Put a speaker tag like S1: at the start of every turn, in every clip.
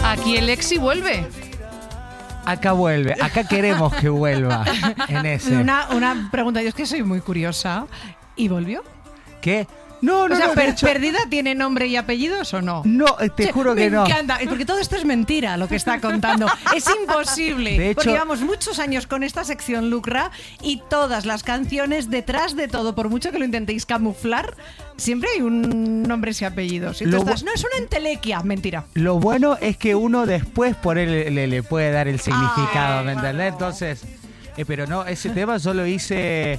S1: Aquí el Lexi vuelve.
S2: Acá vuelve, acá queremos que vuelva. En ese.
S3: Una pregunta, yo es que soy muy curiosa. ¿Y volvió?
S2: ¿Qué? No,
S3: O sea,
S2: de hecho-
S3: ¿Perdida tiene nombre y apellidos o no?
S2: No, te juro que no.
S3: Me encanta, porque todo esto es mentira lo que está contando. Es imposible.
S2: De hecho-
S3: porque llevamos muchos años con esta sección Lucra y todas las canciones, detrás de todo, por mucho que lo intentéis camuflar, siempre hay un nombres y apellidos. Y tú
S2: Lo
S3: estás,
S2: bu-
S3: no, es una entelequia. Mentira.
S2: Lo bueno es que uno después por él le puede dar el significado, ¿me entendés? Entonces, pero no, ese tema solo hice...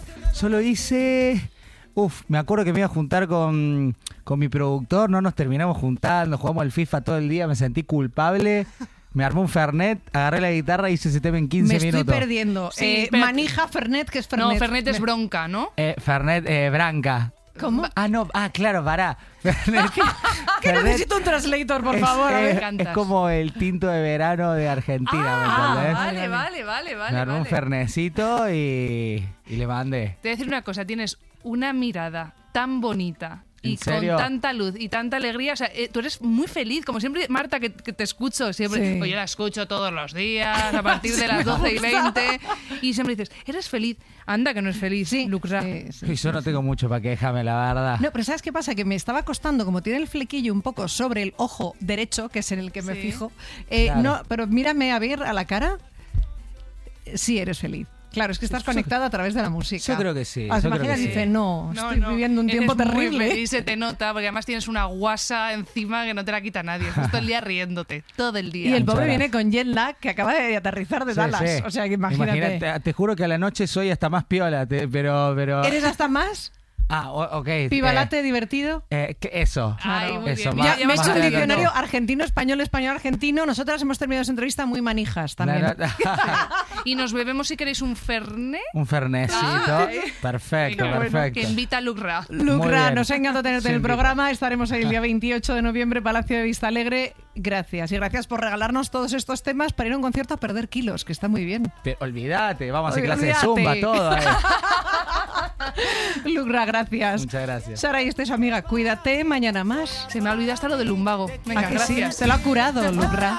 S2: me acuerdo que me iba a juntar con mi productor, no nos terminamos juntando, jugamos al FIFA todo el día, me sentí culpable, me armé un Fernet, agarré la guitarra y hice ese tema en 15
S3: Me
S2: minutos.
S3: estoy perdiendo.
S1: Sí, espérate.
S3: Manija, Fernet, ¿qué es Fernet?
S1: No, Fernet es bronca, ¿no?
S2: Fernet Branca.
S3: ¿Cómo?
S2: Claro, pará. Fernet,
S3: Que
S2: Fernet
S3: necesito un translator, por favor. a ver.
S1: me
S2: es
S1: encantas.
S2: como el tinto de verano de Argentina, ¿me entendés?
S1: Vale.
S2: Me armé un Fernecito y le mandé.
S1: Te voy a decir una cosa, tienes una mirada tan bonita y
S2: ¿En serio?
S1: con tanta luz y tanta alegría, o sea, tú eres muy feliz, como siempre, Marta, que te escucho siempre,
S3: Sí.
S1: pues yo la escucho todos los días, a partir de las 12 y 20, y siempre dices, eres feliz, anda que no es feliz,
S3: Sí.
S1: Lucra.
S2: Y yo no tengo mucho para quejarme, la verdad.
S3: No, pero ¿sabes qué pasa? Que me estaba costando, como tiene el flequillo un poco sobre el ojo derecho, que es en el que me
S1: Sí.
S3: fijo.
S2: Claro.
S3: No, pero mírame a ver a la cara. Sí, eres feliz. Claro, es que estás conectado a través de la música.
S2: Yo creo que sí,
S3: Las
S2: yo creo
S3: imágenes
S2: que sí.
S3: dicen, no, estoy viviendo un
S1: eres
S3: tiempo
S1: muy
S3: terrible.
S1: feliz, se te nota, porque además tienes una guasa encima que no te la quita nadie, estás todo el día riéndote, todo el día.
S3: Y el
S2: Muchas
S3: pobre
S2: gracias.
S3: viene con jet lag que acaba de aterrizar de
S2: Sí,
S3: Dallas.
S2: sí.
S3: O sea, que imagínate.
S2: Te juro que a la noche soy hasta más piola, pero...
S3: ¿Eres hasta más?
S2: ok.
S3: ¿Pibalate divertido?
S2: Eso.
S1: Ay, muy
S2: eso,
S1: bien.
S2: más-
S3: Ya, me he
S2: más
S3: hecho un
S2: adelante.
S3: diccionario argentino-español, español-argentino. Nosotras hemos terminado esa entrevista muy manijas también.
S1: Y nos bebemos, si queréis, un Fernet.
S2: Un fernecito. Perfecto,
S1: Venga,
S2: perfecto.
S1: Que invita a Lucra.
S2: Muy
S3: Lucra,
S2: bien.
S3: nos ha encantado tenerte en el
S2: Siempre.
S3: programa. Estaremos ahí el día 28 de noviembre, Palacio de Vista Alegre. Gracias. Y gracias por regalarnos todos estos temas para ir a un concierto a perder kilos, que está muy bien.
S2: Olvídate, vamos a hacer clase de
S3: Olvídate.
S2: zumba, todo.
S3: Lucra, gracias.
S2: Muchas gracias.
S3: Sara, y esta es su amiga. Cuídate, mañana más.
S1: Se me ha olvidado hasta lo del lumbago. Venga,
S3: ¿A que sí?
S1: gracias.
S3: Se lo ha curado, Lucra.